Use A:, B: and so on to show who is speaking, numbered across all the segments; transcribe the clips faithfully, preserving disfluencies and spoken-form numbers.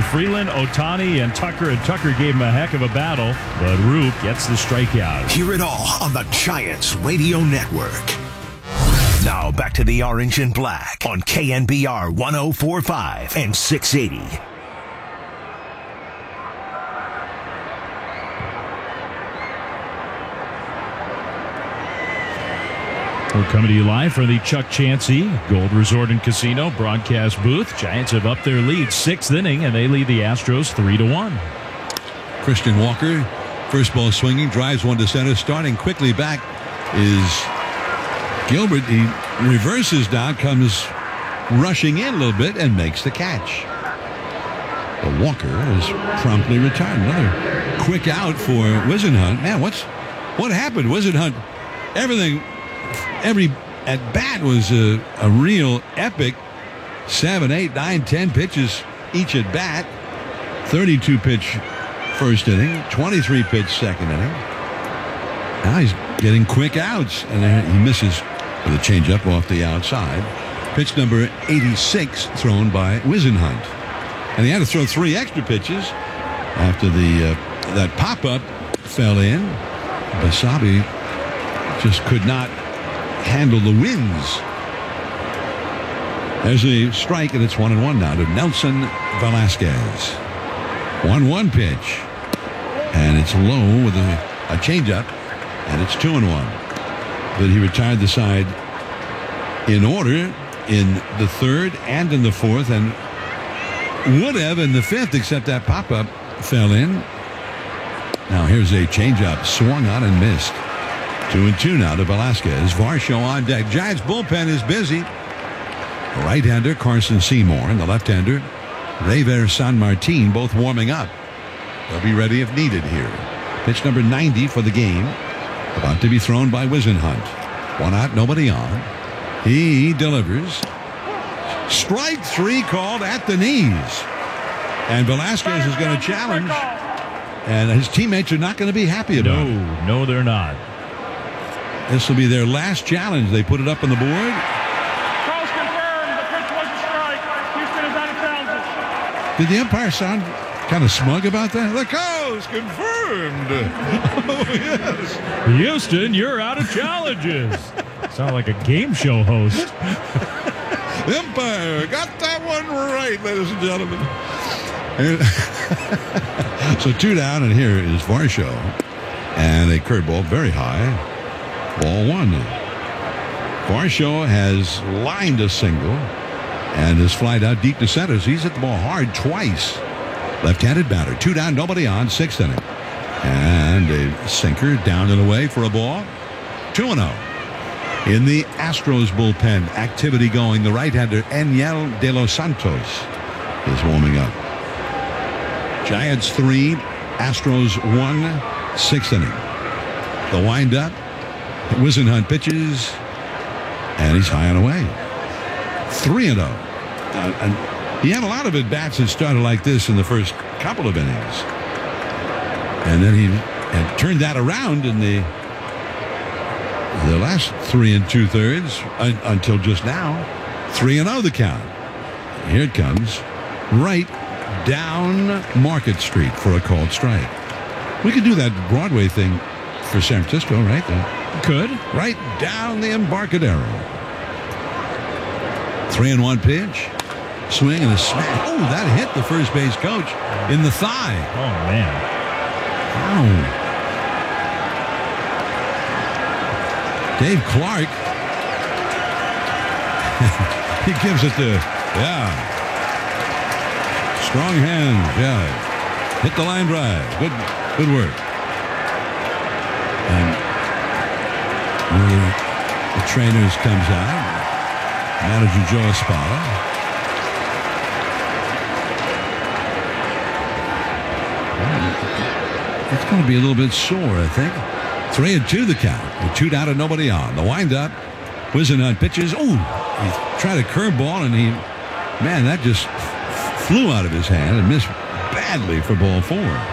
A: Freeland, Ohtani, and Tucker. And Tucker gave him a heck of a battle, but Roop gets the strikeout.
B: Hear it all on the Giants Radio Network. Now back to the Orange and Black on K N B R one oh four point five and six eighty.
A: We're coming to you live from the Chuck Chansey Gold Resort and Casino broadcast booth. Giants have upped their lead sixth inning, and they lead the Astros three to one.
C: Christian Walker, first ball swinging, drives one to center. Starting quickly back is Gilbert. He reverses down, comes rushing in a little bit, and makes the catch. But Walker is promptly retired. Another quick out for Whisenhunt. Man, what's what happened? Whisenhunt, everything. Every at bat was a, a real epic. Seven, eight, nine, ten pitches each at bat. thirty-two pitch first inning, twenty-three pitch second inning. Now he's getting quick outs, and he misses with a changeup off the outside. Pitch number eighty-six thrown by Whisenhunt, and he had to throw three extra pitches after the uh, that pop-up fell in. Basabe just could not handle the winds. There's a strike, and it's one and one now to Nelson Velasquez. one one pitch, and it's low with a, a changeup, and it's two and one. But he retired the side in order in the third and in the fourth, and would have in the fifth, except that pop-up fell in. Now here's a changeup, swung on and missed. Two and two now to Velasquez. Varsho on deck. Giants bullpen is busy. The right-hander Carson Seymour and the left-hander Reiver Sanmartin both warming up. They'll be ready if needed here. Pitch number ninety for the game. About to be thrown by Whisenhunt. One out, nobody on. He delivers. Strike three called at the knees. And Velasquez is going to challenge. And his teammates are not going to be happy about
A: no,
C: it.
A: No, no, they're not.
C: This will be their last challenge. They put it up on the board.
D: Calls confirmed. The pitch was a strike. Houston is out of challenges.
C: Did the umpire sound kind of smug about that? The call's confirmed. Oh, yes.
A: Houston, you're out of challenges. Sound like a game show host.
C: The umpire got that one right, ladies and gentlemen. And so two down, and here is Varsho. And a curveball very high. Ball one. Varsho has lined a single and has flied out deep to center. So he's hit the ball hard twice. Left-handed batter. Two down, nobody on, sixth inning. And a sinker down and away for a ball. two and oh. In the Astros bullpen, activity going. The right-hander Enyel De Los Santos is warming up. Giants three, Astros one, sixth inning. The windup. Whisenhunt pitches, and he's high and away. three and oh. Uh, and he had a lot of at-bats that started like this in the first couple of innings. And then he had turned that around in the the last three and two-thirds un, until just now. three and oh the count. Here it comes. Right down Market Street for a called strike. We could do that Broadway thing for San Francisco, right? The,
A: Could.
C: Right down the Embarcadero. Three and one pitch. Swing and a smash. Oh, that hit the first base coach in the thigh.
A: Oh, man.
C: Ow. Dave Clark. He gives it to, yeah. Strong hands, yeah. Hit the line drive. Good, good work. And one of the, the trainers comes out, manager Joe Espada. It's going to be a little bit sore, I think. Three and two the count. With two down and nobody on. The windup. Whisenhunt pitches. Oh, he tried a curveball, and he, man, that just flew out of his hand and missed badly for ball four.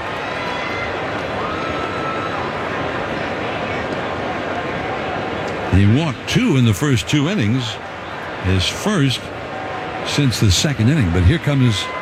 C: He walked two in the first two innings, his first since the second inning. But here comes